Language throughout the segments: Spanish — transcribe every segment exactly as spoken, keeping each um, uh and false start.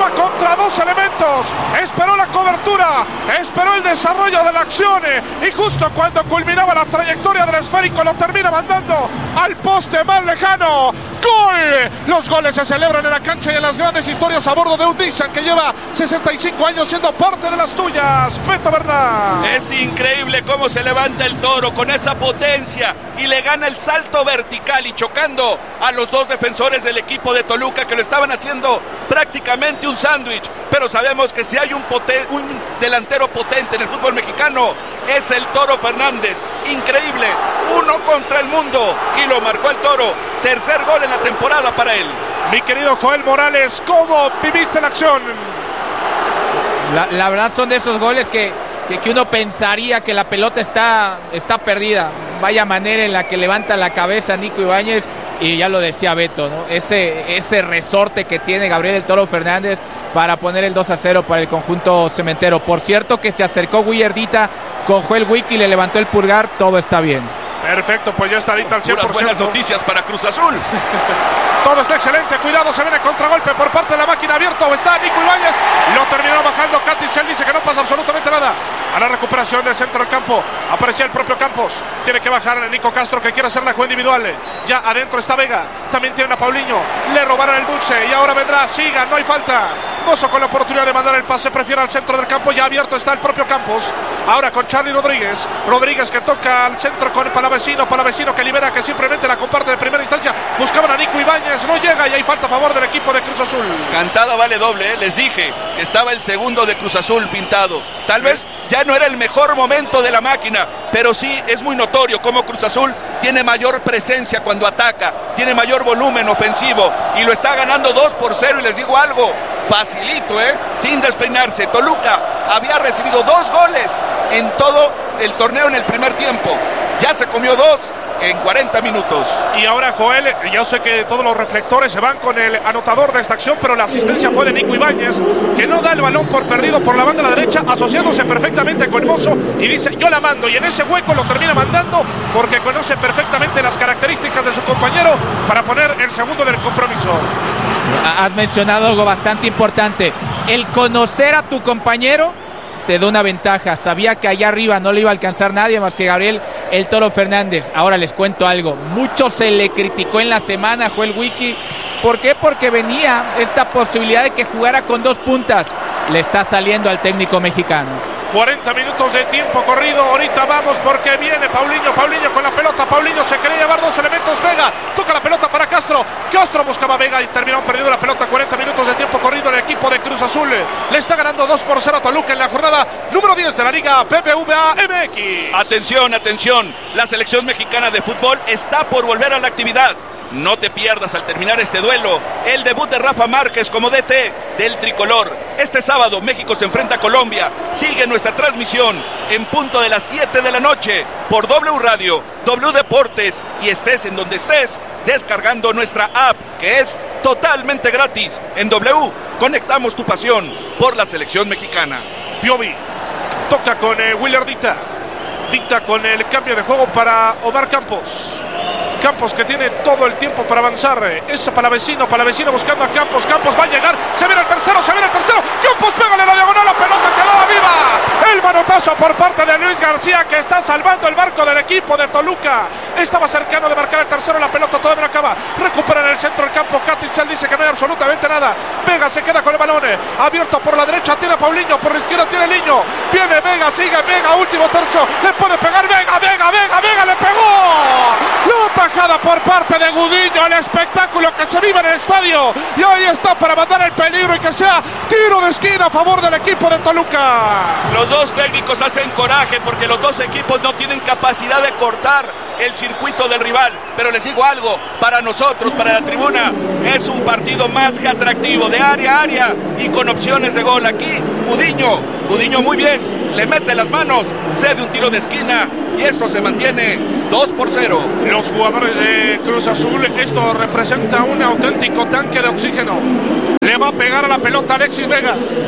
Estaba contra dos elementos. Esperó la cobertura, esperó el desarrollo de la acción y justo cuando culminaba la trayectoria del esférico lo termina mandando al poste más lejano. ¡Gol! Los goles se celebran en la cancha y en las grandes historias a bordo de un Nissan que lleva sesenta y cinco años siendo parte de las tuyas. Beto Bernal. Es increíble cómo se levanta el Toro con esa potencia y le gana el salto vertical y chocando a los dos defensores del equipo de Toluca que lo estaban haciendo prácticamente un sándwich. Pero sabemos que si hay un, poten- un delantero potente en el fútbol mexicano es el Toro Fernández. Increíble, uno contra el mundo y lo marcó el Toro. Tercer gol en la temporada para él. Mi querido Joel Morales, ¿cómo viviste la acción? La, la verdad son de esos goles que, que, que uno pensaría que la pelota está, está perdida. Vaya manera en la que levanta la cabeza Nico Ibáñez y ya lo decía Beto, ¿no? Ese, ese resorte que tiene Gabriel el Toro Fernández para poner el dos a cero para el conjunto cementero. Por cierto que se acercó Willardita con Joel Wiki y le levantó el pulgar, todo está bien. Perfecto, pues ya está Dita al cien por ciento. Puras buenas noticias para Cruz Azul. Todo está excelente, cuidado, se viene contragolpe por parte de la máquina, abierto está Nico Ibáñez, lo terminó bajando Katic, él dice que no pasa absolutamente nada. A la recuperación del centro del campo, aparecía el propio Campos, tiene que bajar a Nico Castro que quiere hacer la juego individual, ya adentro está Vega, también tiene a Paulinho, le robaron el dulce y ahora vendrá Siga, no hay falta. Mozo con la oportunidad de mandar el pase, prefiere al centro del campo, ya abierto está el propio Campos, ahora con Charly Rodríguez, Rodríguez que toca al centro con Palavecino, Palavecino que libera, que simplemente la comparte de primera instancia, buscaban a Nico Ibáñez, no llega y hay falta a favor del equipo de Cruz Azul. Cantada vale doble, ¿eh? Les dije, estaba el segundo de Cruz Azul pintado, tal vez ya no era el mejor momento de la máquina, pero sí es muy notorio cómo Cruz Azul tiene mayor presencia cuando ataca, tiene mayor volumen ofensivo y lo está ganando dos por cero y les digo algo, facilito, ¿eh? Sin despeinarse. Toluca había recibido dos goles en todo el torneo en el primer tiempo, ya se comió dos en cuarenta minutos. Y ahora Joel, yo sé que todos los reflectores se van con el anotador de esta acción, pero la asistencia fue de Nico Ibáñez, que no da el balón por perdido por la banda de la derecha, asociándose perfectamente con Mozo y dice yo la mando, y en ese hueco lo termina mandando porque conoce perfectamente las características de su compañero para poner el segundo del compromiso. Has mencionado algo bastante importante, el conocer a tu compañero te da una ventaja. Sabía que allá arriba no le iba a alcanzar nadie más que Gabriel el Toro Fernández. Ahora les cuento algo, mucho se le criticó en la semana a Joel Wiki. ¿Por qué? Porque venía esta posibilidad de que jugara con dos puntas. Le está saliendo al técnico mexicano. cuarenta minutos de tiempo corrido, ahorita vamos porque viene Paulinho, Paulinho con la pelota, Paulinho se quería llevar dos elementos, Vega, toca la pelota para Castro, Castro buscaba a Vega y terminó perdiendo la pelota, cuarenta minutos de tiempo corrido, el equipo de Cruz Azul le está ganando dos por cero a Toluca en la jornada número diez de la Liga B B V A M X. Atención, atención, la selección mexicana de fútbol está por volver a la actividad. No te pierdas al terminar este duelo el debut de Rafa Márquez como D T del tricolor. Este sábado México se enfrenta a Colombia. Sigue nuestra transmisión en punto de las siete de la noche por W Radio, W Deportes y estés en donde estés descargando nuestra app que es totalmente gratis. En W conectamos tu pasión por la selección mexicana. Piovi toca con eh, Willardita, dicta con el cambio de juego para Omar Campos. Campos que tiene todo el tiempo para avanzar. Esa Palavecino, Palavecino buscando a Campos. Campos va a llegar. Se viene el tercero, se viene el tercero. Campos pégale la diagonal, la pelota quedaba viva. El manotazo por parte de Luis García que está salvando el barco del equipo de Toluca. Estaba cercano de marcar el tercero, la pelota todavía no acaba. Recupera en el centro del campo. Katic dice que no hay absolutamente nada. Vega se queda con el balón. Abierto por la derecha tiene Paulinho, por la izquierda tiene Liño. Viene Vega, sigue Vega, último tercio. Le puede pegar Vega, Vega, Vega, Vega, le pegó. La tajada por parte de Gudiño, el espectáculo que se vive en el estadio. Y ahí está para mandar el peligro y que sea tiro de esquina a favor del equipo de Toluca. Los dos técnicos hacen coraje porque los dos equipos no tienen capacidad de cortar el circuito del rival, pero les digo algo, para nosotros, para la tribuna, es un partido más que atractivo, de área a área y con opciones de gol. Aquí Gudiño, Gudiño muy bien, le mete las manos, cede un tiro de esquina y esto se mantiene dos por cero. Los jugadores de Cruz Azul, esto representa un auténtico tanque de oxígeno. Le va a pegar a la pelota Alexis Vega.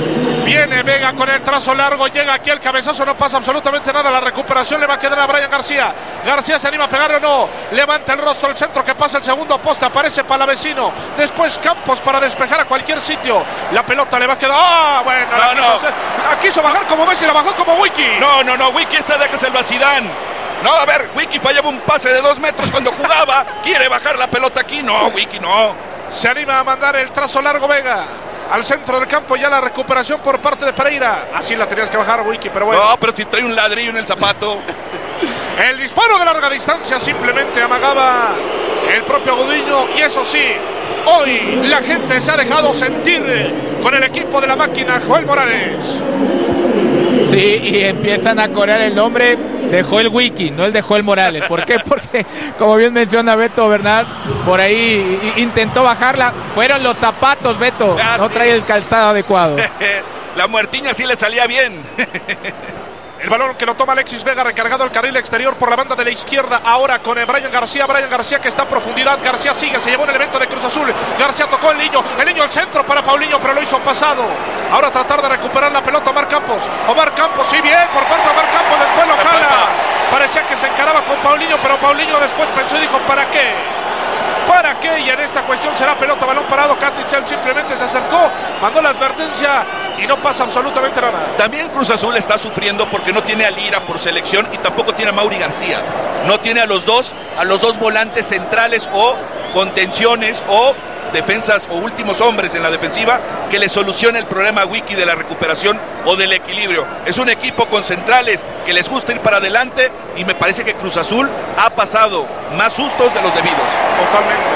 Viene Vega con el trazo largo, llega aquí el cabezazo, no pasa absolutamente nada. La recuperación le va a quedar a Brian García. García se anima a pegarle o no. Levanta el rostro, el centro que pasa el segundo poste, aparece Palavecino. Después Campos para despejar a cualquier sitio. La pelota le va a quedar. ¡Ah! Bueno, no, la, quiso no. hacer, la quiso bajar como Messi, la bajó como Wiki. No, no, no, Wiki esa déjeselo a Zidane. No, a ver, Wiki fallaba un pase de dos metros cuando jugaba. Quiere bajar la pelota aquí. No, Wiki, no. Se anima a mandar el trazo largo Vega. Al centro del campo, ya la recuperación por parte de Pereira. Así la tenías que bajar, Wiki, pero bueno. No, pero si trae un ladrillo en el zapato. El disparo de larga distancia simplemente amagaba el propio Gudiño. Y eso sí, hoy la gente se ha dejado sentir con el equipo de la máquina Joel Morales. Sí, y empiezan a corear el nombre de Joel Wiki, no el de Joel Morales. ¿Por qué? Porque, como bien menciona Beto Bernal, por ahí intentó bajarla. Fueron los zapatos, Beto. Ah, no sí. trae el calzado adecuado. La muertiña sí le salía bien. El balón que lo toma Alexis Vega, recargado al carril exterior por la banda de la izquierda. Ahora con Brian García. Brian García que está en profundidad. García sigue, se llevó un elemento de Cruz Azul. García tocó el niño. El niño al centro para Paulinho, pero lo hizo pasado. Ahora tratar de recuperar la pelota Omar Campos. Omar Campos, sí, bien, por parte de Omar Campos. Después lo jala. Parecía que se encaraba con Paulinho, pero Paulinho después pensó y dijo, ¿para qué? ¿Para qué? Y en esta cuestión será pelota, balón parado. Catticel simplemente se acercó, mandó la advertencia y no pasa absolutamente nada. También Cruz Azul está sufriendo porque no tiene a Lira por selección y tampoco tiene a Mauri García. No tiene a los dos, a los dos volantes centrales o contenciones o defensas o últimos hombres en la defensiva que le solucione el problema a Wiki de la recuperación o del equilibrio. Es un equipo con centrales que les gusta ir para adelante y me parece que Cruz Azul ha pasado más sustos de los debidos. Totalmente.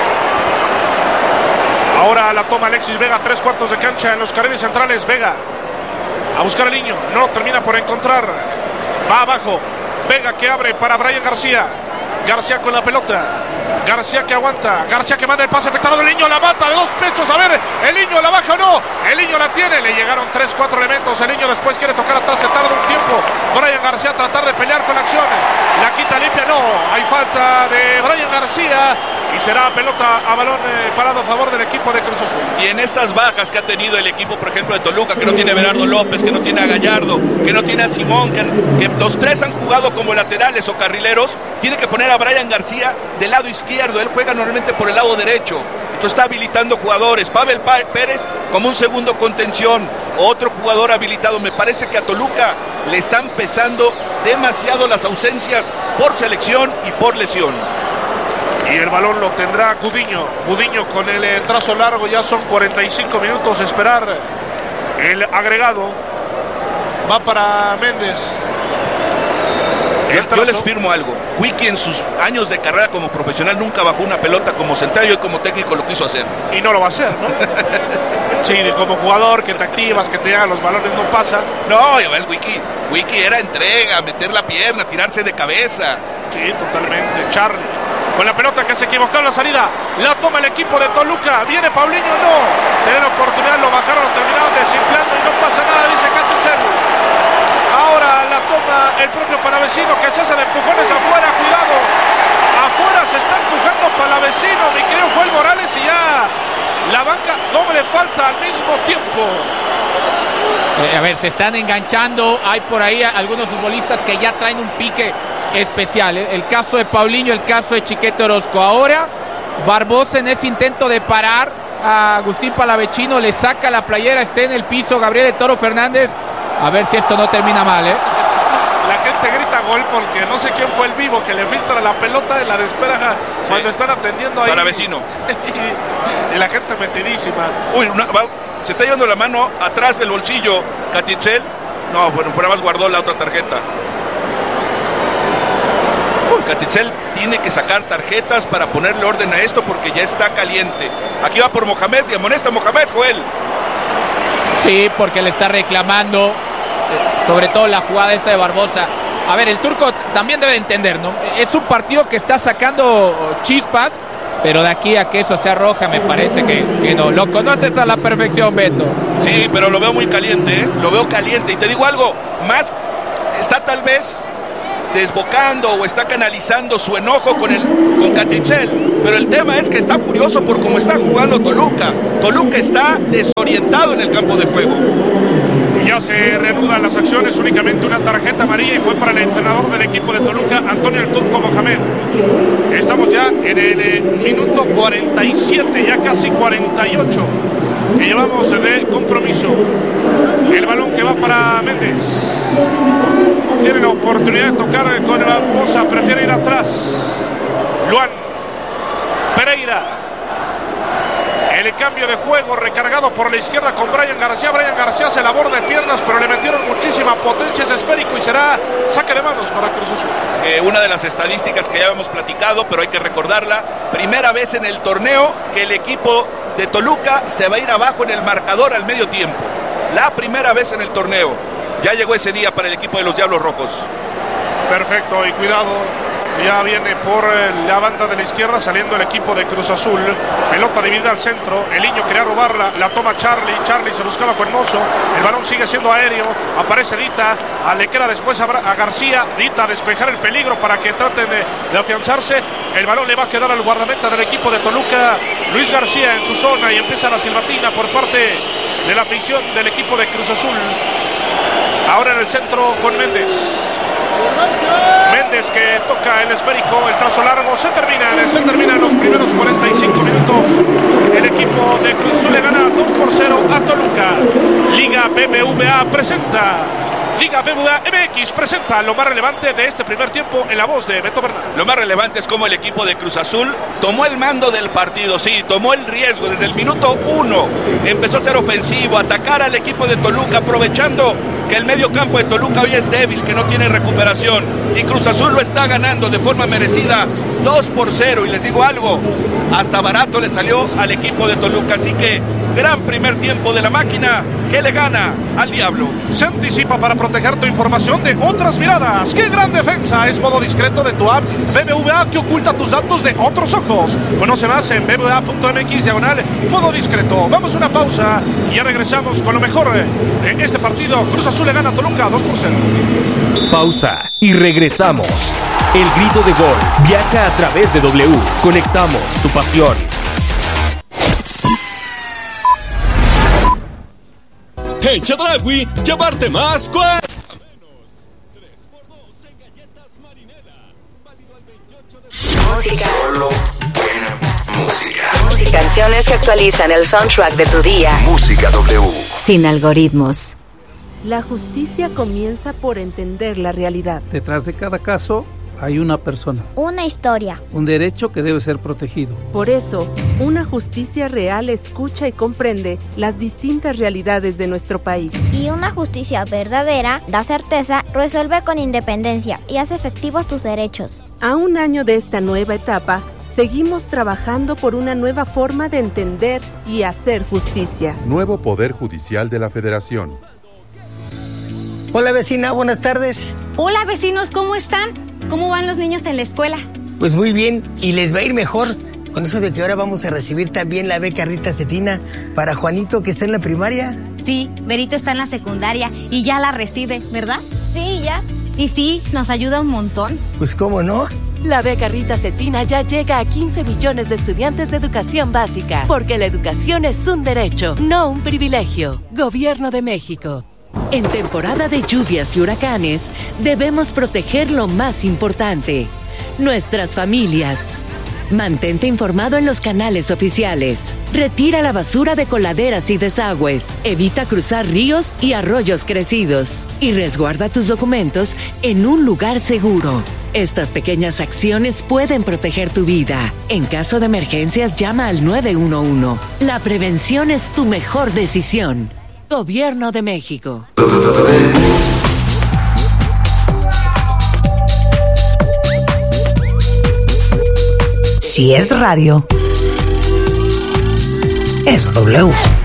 Ahora la toma Alexis Vega, tres cuartos de cancha en los carriles centrales. Vega a buscar al niño, no lo termina por encontrar. Va abajo. Vega que abre para Brian García. García con la pelota. García que aguanta. García que manda el pase afectado del niño. La mata de dos pechos. A ver, el niño la baja o no. El niño la tiene. Le llegaron tres, cuatro elementos. El niño después quiere tocar atrás. Se tarda un tiempo. Brian García a tratar de pelear con la acción. La quita limpia. No. Hay falta de Brian García. Y será pelota a balón eh, parado a favor del equipo de Cruz Azul. Y en estas bajas que ha tenido el equipo, por ejemplo, de Toluca, que no tiene a Berardo López, que no tiene a Gallardo, que no tiene a Simón, que, que los tres han jugado como laterales o carrileros, tiene que poner a Brian García del lado izquierdo. Él juega normalmente por el lado derecho. Entonces está habilitando jugadores. Pavel Pérez como un segundo contención. Otro jugador habilitado. Me parece que a Toluca le están pesando demasiado las ausencias por selección y por lesión. Y el balón lo tendrá Gudiño. Gudiño con el, el trazo largo. Ya son cuarenta y cinco minutos. Esperar el agregado. Va para Méndez. Yo, yo les firmo algo. Wiki en sus años de carrera como profesional nunca bajó una pelota como central y hoy como técnico lo quiso hacer. Y no lo va a hacer, ¿no? Sí, como jugador que te activas, que te llegan los balones, no pasa. No, ya ves, Wiki. Wiki era entrega, meter la pierna, tirarse de cabeza. Sí, totalmente. Charlie. Con la pelota que se equivocó en la salida. La toma el equipo de Toluca. Viene Paulinho, no. Tiene la oportunidad, lo bajaron, lo terminaron desinflando y no pasa nada, dice Catticel. Ahora la toma el propio Palavecino que se hace de empujones afuera. Cuidado. Afuera se está empujando Palavecino, mi querido Joel Morales, y ya la banca doble falta al mismo tiempo. Eh, a ver, se están enganchando. Hay por ahí algunos futbolistas que ya traen un pique especial, ¿eh? El caso de Paulinho, el caso de Chiquete Orozco. Ahora Barbosa en ese intento de parar a Agustín Palavecino le saca la playera, está en el piso Gabriel de Toro Fernández. A ver si esto no termina mal, ¿eh? La gente grita gol porque no sé quién fue el vivo que le filtra la pelota y la despeja cuando sí. Están atendiendo ahí. Palavecino. y, y la gente metidísima. Uy, una, va, se está llevando la mano atrás del bolsillo Catticel. No, bueno, por más guardó la otra tarjeta. Catticel tiene que sacar tarjetas para ponerle orden a esto porque ya está caliente. Aquí va por Mohamed y amonesta a Mohamed, Joel. Sí, porque le está reclamando sobre todo la jugada esa de Barbosa. A ver, el turco también debe entender, ¿no? Es un partido que está sacando chispas, pero de aquí a que eso sea roja me parece que, que no. Lo conoces a la perfección, Beto. Sí, pero lo veo muy caliente, ¿eh? Lo veo caliente. Y te digo algo, más está tal vez desbocando o está canalizando su enojo con el con Catticel, pero el tema es que está furioso por cómo está jugando Toluca. Toluca está desorientado en el campo de juego. Ya se reanudan las acciones, únicamente una tarjeta amarilla y fue para el entrenador del equipo de Toluca, Antonio el Turco Mohamed. Estamos ya en el eh, minuto cuarenta y siete, ya casi cuarenta y ocho que llevamos de compromiso. El balón que va para Méndez. Tiene la oportunidad de tocar con Barbosa, prefiere ir atrás. Luan Pereira. El cambio de juego recargado por la izquierda con Brian García. Brian García se la borda de piernas, pero le metieron muchísima potencia, es esférico y será saque de manos para Cruz Azul. Eh, una de las estadísticas que ya hemos platicado, pero hay que recordarla. Primera vez en el torneo que el equipo de Toluca se va a ir abajo en el marcador al medio tiempo. La primera vez en el torneo. Ya llegó ese día para el equipo de los Diablos Rojos. Perfecto, y cuidado. Ya viene por la banda de la izquierda saliendo el equipo de Cruz Azul. Pelota dividida al centro. El niño quería robarla. La toma Charlie. Charlie se buscaba con Mozo. El balón sigue siendo aéreo. Aparece Dita. Le queda después a García. Dita a despejar el peligro para que traten de, de afianzarse. El balón le va a quedar al guardameta del equipo de Toluca, Luis García, en su zona. Y empieza la silbatina por parte de la afición del equipo de Cruz Azul. Ahora en el centro con Méndez. Méndez que toca el esférico, el trazo largo, se termina, se termina en los primeros cuarenta y cinco minutos. El equipo de Cruz Azul le gana dos por cero a Toluca. Liga B B V A presenta, Liga B B V A M X presenta lo más relevante de este primer tiempo en la voz de Beto Bernal. Lo más relevante es cómo el equipo de Cruz Azul tomó el mando del partido, sí, tomó el riesgo desde el minuto uno. Empezó a ser ofensivo, a atacar al equipo de Toluca, aprovechando que el medio campo de Toluca hoy es débil, que no tiene recuperación, y Cruz Azul lo está ganando de forma merecida, dos por cero, y les digo algo, hasta barato le salió al equipo de Toluca, así que gran primer tiempo de la máquina que le gana al Diablo. Se anticipa para proteger tu información de otras miradas. ¡Qué gran defensa! Es modo discreto de tu app B B V A que oculta tus datos de otros ojos. Conoce más en b b v a punto m x diagonal modo discreto. Vamos a una pausa y ya regresamos con lo mejor de este partido. Cruz Azul le gana a Toluca dos por cero. Pausa y regresamos. El grito de gol viaja a través de W. Conectamos tu pasión. En Chedraui, llevarte más cuesta menos. tres por dos en galletas Marinela. Válido al veintiocho de Música. Solo buena música. Música. Canciones que actualizan el soundtrack de tu día. Música W. Sin algoritmos. La justicia comienza por entender la realidad. Detrás de cada caso hay una persona. Una historia. Un derecho que debe ser protegido. Por eso, una justicia real escucha y comprende las distintas realidades de nuestro país. Y una justicia verdadera da certeza, resuelve con independencia y hace efectivos tus derechos. A un año de esta nueva etapa, seguimos trabajando por una nueva forma de entender y hacer justicia. Nuevo Poder Judicial de la Federación. Hola vecina, buenas tardes. Hola vecinos, ¿cómo están? ¿Cómo van los niños en la escuela? Pues muy bien, y les va a ir mejor con eso de que ahora vamos a recibir también la beca Rita Cetina para Juanito, que está en la primaria. Sí, Berito está en la secundaria y ya la recibe, ¿verdad? Sí, ya. Y sí, nos ayuda un montón. Pues cómo no. La beca Rita Cetina ya llega a quince millones de estudiantes de educación básica, porque la educación es un derecho, no un privilegio. Gobierno de México. En temporada de lluvias y huracanes, debemos proteger lo más importante, nuestras familias. Mantente informado en los canales oficiales. Retira la basura de coladeras y desagües. Evita cruzar ríos y arroyos crecidos. Y resguarda tus documentos en un lugar seguro. Estas pequeñas acciones pueden proteger tu vida. En caso de emergencias, llama al nueve uno uno. La prevención es tu mejor decisión. Gobierno de México. Si es radio, es W.